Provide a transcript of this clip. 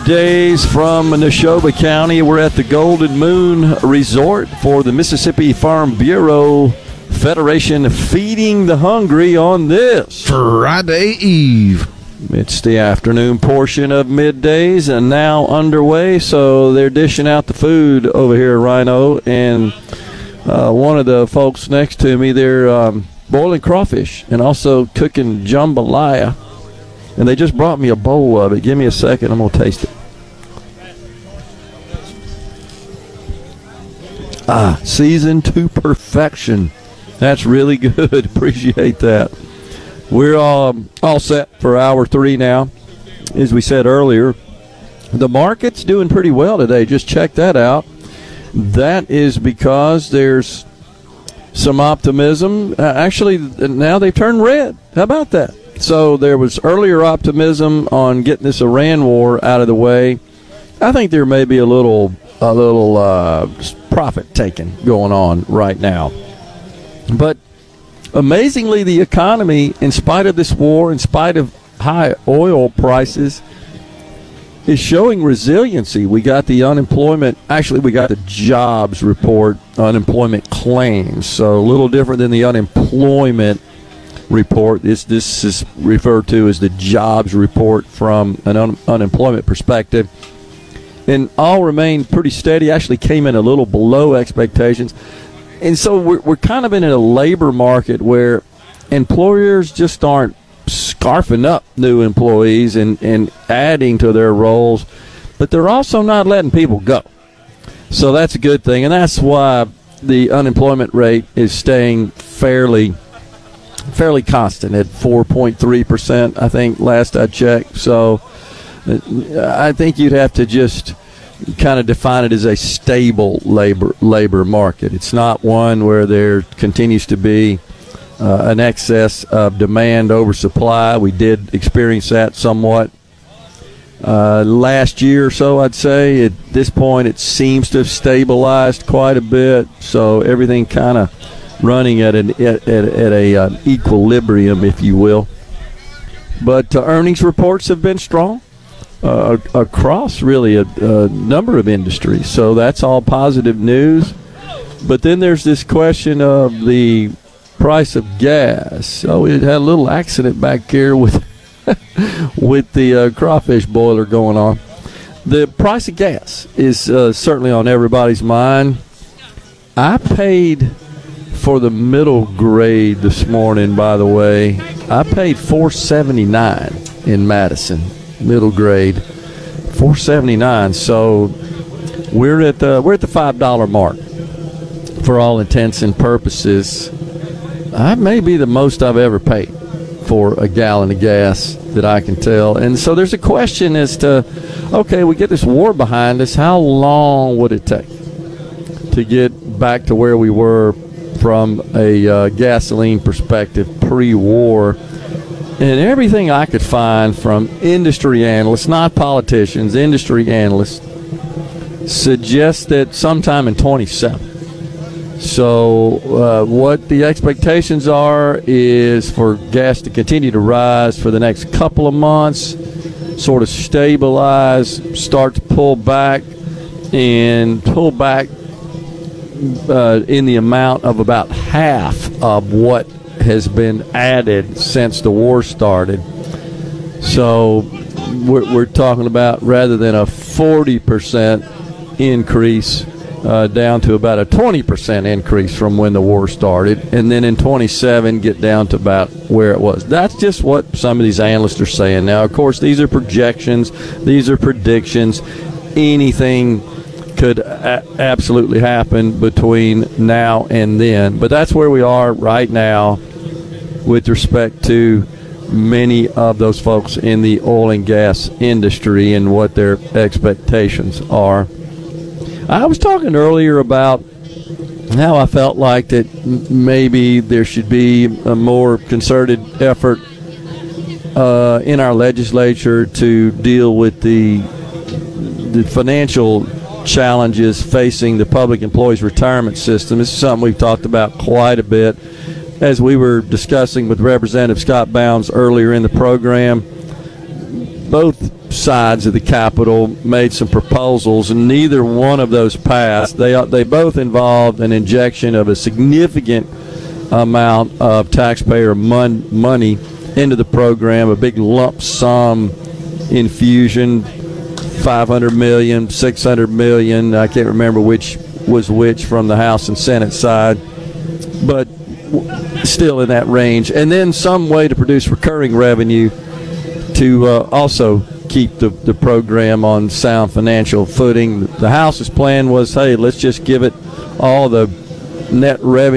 middays from Neshoba County. We're at the Golden Moon Resort for the Mississippi Farm Bureau Federation Feeding the Hungry on this Friday Eve. It's the afternoon portion of middays and now underway, so they're dishing out the food over here at Rhino. And one of the folks next to me, they're boiling crawfish and also cooking jambalaya. And they just brought me a bowl of it. Give me a second. I'm going to taste it. Seasoned to perfection. That's really good. Appreciate that. We're all set for hour 3 now. As we said earlier, the market's doing pretty well today. Just check that out. That is because there's some optimism. Actually, now they've turned red. How about that? So there was earlier optimism on getting this Iran war out of the way. I think there may be a little profit taking going on right now. But amazingly, the economy, in spite of this war, in spite of high oil prices, is showing resiliency. We got the unemployment. Actually, we got the jobs report, unemployment claims. So a little different than the unemployment report. This is referred to as the jobs report from an unemployment perspective. And all remained pretty steady. Actually came in a little below expectations. And so we're kind of in a labor market where employers just aren't scarfing up new employees and adding to their roles, but they're also not letting people go. So that's a good thing, and that's why the unemployment rate is staying fairly constant at 4.3%, I think, last I checked. So I think you'd have to just kind of define it as a stable labor market. It's not one where there continues to be an excess of demand over supply. We did experience that somewhat last year or so, I'd say. At this point, it seems to have stabilized quite a bit, so everything kind of running at an equilibrium, if you will. But earnings reports have been strong across really a number of industries, so that's all positive news. But then there's this question of the price of gas. Oh, we had a little accident back here with with the crawfish boiler going on. The price of gas is certainly on everybody's mind. I paid for the middle grade this morning, by the way. I paid $4.79 in Madison, middle grade, $4.79. So we're at the $5 mark for all intents and purposes. That may be the most I've ever paid for a gallon of gas that I can tell. And so there's a question as to, okay, we get this war behind us. How long would it take to get back to where we were from a gasoline perspective pre-war? And everything I could find from industry analysts, not politicians, industry analysts, suggests that sometime in 27. So what the expectations are is for gas to continue to rise for the next couple of months, sort of stabilize, start to pull back in the amount of about half of what has been added since the war started. So we're talking about, rather than a 40% increase, down to about a 20% increase from when the war started, and then in 27 get down to about where it was. That's just what some of these analysts are saying. Now, of course, these are projections, these are predictions. Anything could absolutely happen between now and then, but that's where we are right now with respect to many of those folks in the oil and gas industry and what their expectations are. I was talking earlier about how I felt like that maybe there should be a more concerted effort in our legislature to deal with the financial challenges facing the public employees retirement system. This is something we've talked about quite a bit as we were discussing with Representative Scott Bounds earlier in the program. Both sides of the Capitol made some proposals, and neither one of those passed. They both involved an injection of a significant amount of taxpayer money into the program, a big lump sum infusion, $500 million, $600 million. I can't remember which was which from the House and Senate side, but still in that range. And then some way to produce recurring revenue to also keep the program on sound financial footing. The House's plan was, hey, let's just give it all the net revenue